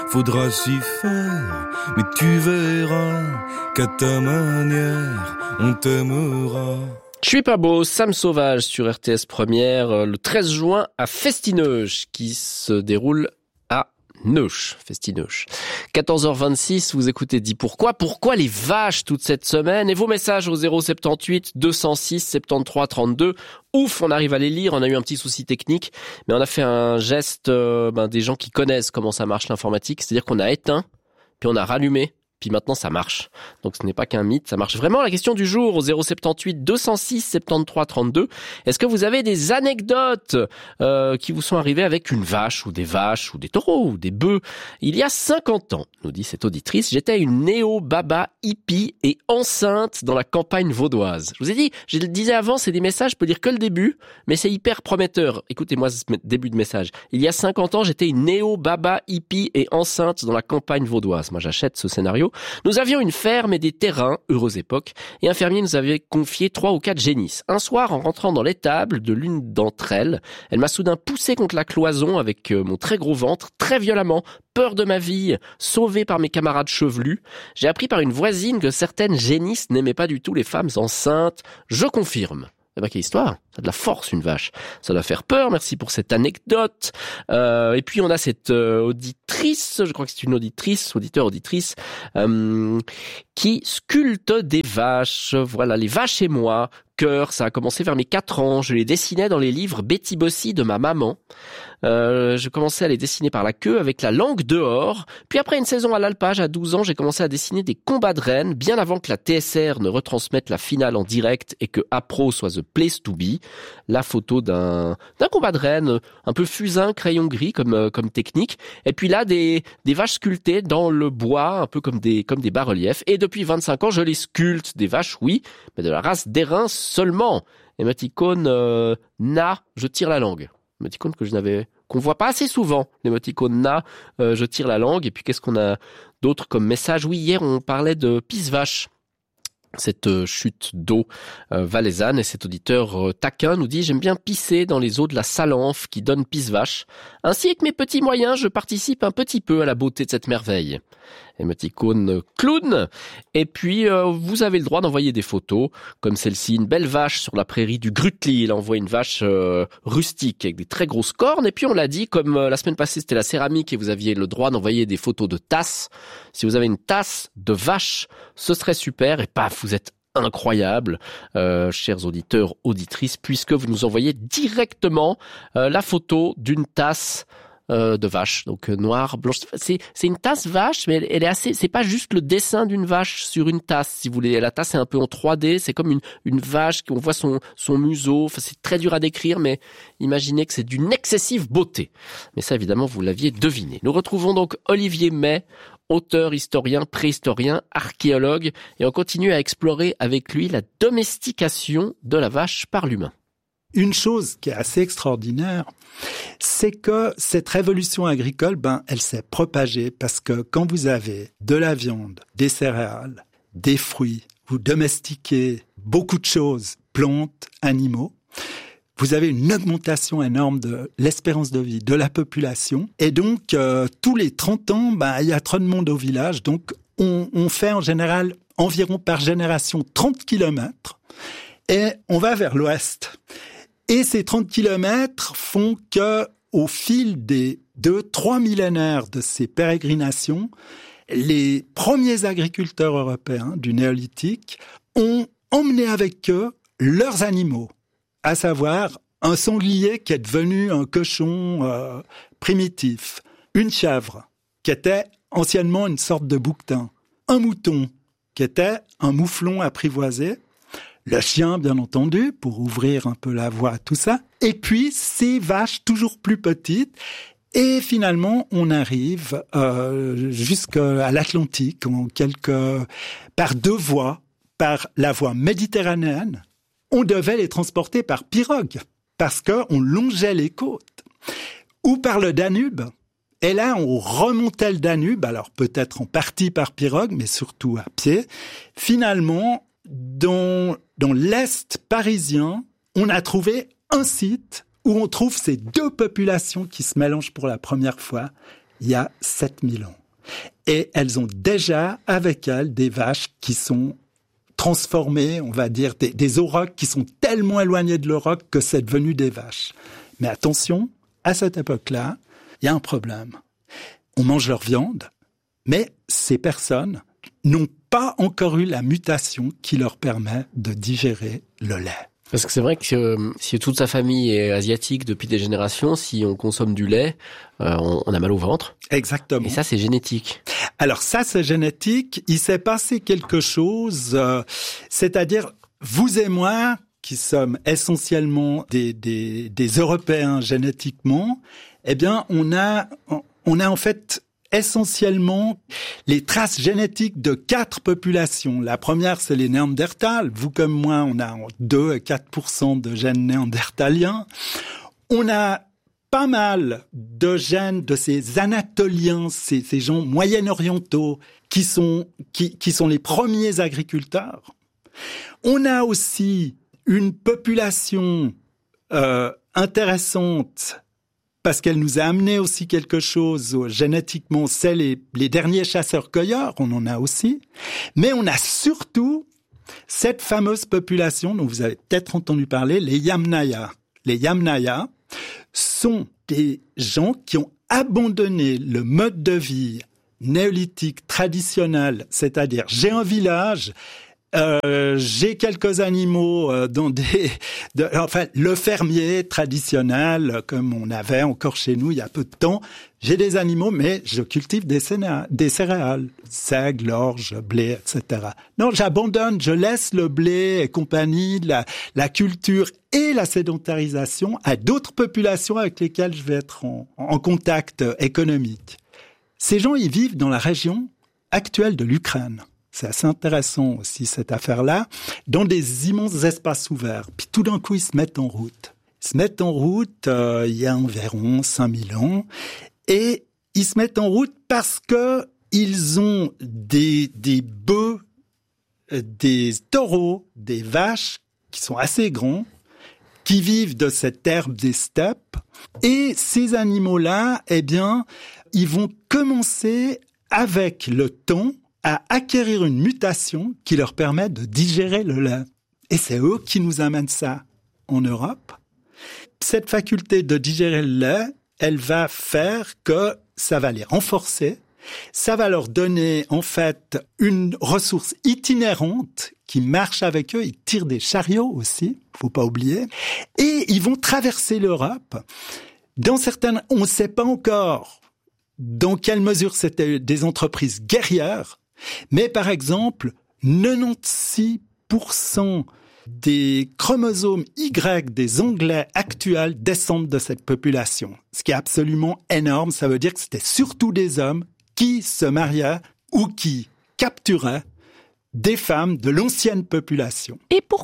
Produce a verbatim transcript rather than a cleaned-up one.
faudra s'y faire, mais tu verras qu'à ta manière, on t'aimera. Je suis pas beau, Sam Sauvage sur R T S Première, le treize juin à Festineuch, qui se déroule à Neuch, Festineuch. quatorze heures vingt-six, vous écoutez Dis Pourquoi. Pourquoi les vaches toute cette semaine? Et vos messages au zéro sept huit deux zéro six soixante-treize trente-deux. Ouf, on arrive à les lire, on a eu un petit souci technique, mais on a fait un geste euh, ben, des gens qui connaissent comment ça marche l'informatique, c'est-à-dire qu'on a éteint, puis on a rallumé. Puis maintenant, ça marche. Donc, ce n'est pas qu'un mythe, ça marche vraiment. La question du jour au zéro sept huit deux zéro six soixante-treize trente-deux. Est-ce que vous avez des anecdotes euh, qui vous sont arrivées avec une vache ou des vaches ou des taureaux ou des bœufs? Il y a cinquante ans, nous dit cette auditrice, j'étais une néo-baba hippie et enceinte dans la campagne vaudoise. Je vous ai dit, je le disais avant, c'est des messages, je peux lire que le début, mais c'est hyper prometteur. Écoutez-moi ce début de message. Il y a cinquante ans, j'étais une néo-baba hippie et enceinte dans la campagne vaudoise. Moi, j'achète ce scénario. Nous avions une ferme et des terrains, heureuse époque, et un fermier nous avait confié trois ou quatre génisses. Un soir, en rentrant dans l'étable de l'une d'entre elles, elle m'a soudain poussé contre la cloison avec mon très gros ventre, très violemment, peur de ma vie, sauvé par mes camarades chevelus. J'ai appris par une voisine que certaines génisses n'aimaient pas du tout les femmes enceintes. Je confirme. Eh ben, quelle histoire! Ça a de la force, une vache. Ça doit faire peur. Merci pour cette anecdote. Euh, et puis, on a cette euh, auditrice, je crois que c'est une auditrice, auditeur, auditrice, euh, qui sculpte des vaches. Voilà, les vaches et moi. Cœur, ça a commencé vers mes quatre ans. Je les dessinais dans les livres Betty Bossy de ma maman. Euh, je commençais à les dessiner par la queue avec la langue dehors. Puis après une saison à l'alpage, à douze ans, j'ai commencé à dessiner des combats de rennes, bien avant que la T S R ne retransmette la finale en direct et que Apro soit the place to be. La photo d'un, d'un combat de rennes, un peu fusain, crayon gris comme, comme technique. Et puis là, des, des vaches sculptées dans le bois, un peu comme des, comme des bas-reliefs. Et depuis vingt-cinq ans, je les sculpte. Des vaches, oui, mais de la race d'airain seulement. Émoticône, euh, na, je tire la langue. Émoticône que je n'avais, qu'on voit pas assez souvent. L'émoticône na, euh, je tire la langue. Et puis qu'est-ce qu'on a d'autre comme message? Oui, hier on parlait de pisse-vache. Cette euh, chute d'eau euh, valaisanne, et cet auditeur euh, taquin nous dit « J'aime bien pisser dans les eaux de la Salanfe qui donne pisse-vache. Ainsi avec mes petits moyens, je participe un petit peu à la beauté de cette merveille. » Émoticône clown. Et puis, euh, vous avez le droit d'envoyer des photos, comme celle-ci, une belle vache sur la prairie du Grutli. Il envoie une vache euh, rustique avec des très grosses cornes. Et puis, on l'a dit, comme euh, la semaine passée, c'était la céramique et vous aviez le droit d'envoyer des photos de tasses. Si vous avez une tasse de vache, ce serait super. Et paf, vous êtes incroyable, euh, chers auditeurs, auditrices, puisque vous nous envoyez directement euh, la photo d'une tasse Euh, de vache, donc euh, noire, blanche. C'est c'est une tasse vache, mais elle, elle est assez. C'est pas juste le dessin d'une vache sur une tasse, si vous voulez. La tasse est un peu en trois D. C'est comme une une vache qu'on voit son son museau. Enfin, c'est très dur à décrire, mais imaginez que c'est d'une excessive beauté. Mais ça, évidemment, vous l'aviez deviné. Nous retrouvons donc Olivier May, auteur, historien, préhistorien, archéologue, et on continue à explorer avec lui la domestication de la vache par l'humain. Une chose qui est assez extraordinaire, c'est que cette révolution agricole, ben, elle s'est propagée parce que quand vous avez de la viande, des céréales, des fruits, vous domestiquez beaucoup de choses, plantes, animaux, vous avez une augmentation énorme de l'espérance de vie de la population. Et donc, euh, tous les trente ans, ben, il y a trop de monde au village. Donc, on, on fait en général environ par génération trente kilomètres et on va vers l'ouest. Et ces trente kilomètres font que, au fil des deux, trois millénaires de ces pérégrinations, les premiers agriculteurs européens du néolithique ont emmené avec eux leurs animaux, à savoir un sanglier qui est devenu un cochon euh, primitif, une chèvre qui était anciennement une sorte de bouquetin, un mouton qui était un mouflon apprivoisé, le chien, bien entendu, pour ouvrir un peu la voie à tout ça. Et puis, ces vaches toujours plus petites. Et finalement, on arrive euh, jusqu'à l'Atlantique, en quelques, par deux voies, par la voie méditerranéenne. On devait les transporter par pirogue, parce qu'on longeait les côtes. Ou par le Danube. Et là, on remontait le Danube, alors peut-être en partie par pirogue, mais surtout à pied. Finalement, Dans, dans l'Est parisien, on a trouvé un site où on trouve ces deux populations qui se mélangent pour la première fois, il y a sept mille ans. Et elles ont déjà avec elles des vaches qui sont transformées, on va dire, des, des aurochs qui sont tellement éloignés de l'auroch que c'est devenu des vaches. Mais attention, à cette époque-là, il y a un problème. On mange leur viande, mais ces personnes n'ont pas encore eu la mutation qui leur permet de digérer le lait. Parce que c'est vrai que euh, si toute sa famille est asiatique depuis des générations, si on consomme du lait, euh, on, on a mal au ventre. Exactement. Et ça, c'est génétique. Alors ça, c'est génétique. Il s'est passé quelque chose, euh, c'est-à-dire vous et moi, qui sommes essentiellement des, des, des Européens génétiquement, eh bien, on a, on a en fait essentiellement les traces génétiques de quatre populations. La première, c'est les Néandertals. Vous comme moi, on a deux à quatre pour cent de gènes néandertaliens. On a pas mal de gènes de ces Anatoliens, ces, ces gens moyen-orientaux qui sont, qui, qui sont les premiers agriculteurs. On a aussi une population euh, intéressante parce qu'elle nous a amené aussi quelque chose génétiquement, c'est les, les derniers chasseurs-cueilleurs, on en a aussi. Mais on a surtout cette fameuse population dont vous avez peut-être entendu parler, les Yamnaya. Les Yamnaya sont des gens qui ont abandonné le mode de vie néolithique traditionnel, c'est-à-dire j'ai un village, Euh, j'ai quelques animaux euh, dans des, de, enfin le fermier traditionnel comme on avait encore chez nous il y a peu de temps. J'ai des animaux, mais je cultive des, céréales, des céréales, seigle, orge, blé, et cetera. Non, j'abandonne, je laisse le blé et compagnie, la, la culture et la sédentarisation à d'autres populations avec lesquelles je vais être en, en contact économique. Ces gens, ils vivent dans la région actuelle de l'Ukraine. C'est assez intéressant aussi, cette affaire-là, dans des immenses espaces ouverts. Puis tout d'un coup, ils se mettent en route. Ils se mettent en route euh, il y a environ cinq mille ans. Et ils se mettent en route parce que ils ont des, des bœufs, des taureaux, des vaches qui sont assez grands, qui vivent de cette herbe des steppes. Et ces animaux-là, eh bien, ils vont commencer avec le temps à acquérir une mutation qui leur permet de digérer le lait. Et c'est eux qui nous amènent ça en Europe. Cette faculté de digérer le lait, elle va faire que ça va les renforcer. Ça va leur donner, en fait, une ressource itinérante qui marche avec eux. Ils tirent des chariots aussi, faut pas oublier. Et ils vont traverser l'Europe. Dans certaines, on ne sait pas encore dans quelle mesure c'était des entreprises guerrières. Mais par exemple, quatre-vingt-seize pour cent des chromosomes Y des Anglais actuels descendent de cette population. Ce qui est absolument énorme. Ça veut dire que c'était surtout des hommes qui se mariaient ou qui capturaient des femmes de l'ancienne population. Et pourquoi pas ?